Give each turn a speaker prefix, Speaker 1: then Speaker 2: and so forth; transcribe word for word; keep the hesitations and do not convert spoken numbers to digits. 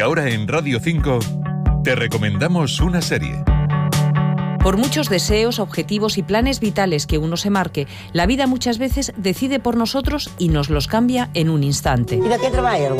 Speaker 1: ahora en Radio cinco te recomendamos una serie.
Speaker 2: Por muchos deseos, objetivos y planes vitales que uno se marque, la vida muchas veces decide por nosotros y nos los cambia en un instante.
Speaker 3: ¿Y de qué trabajas?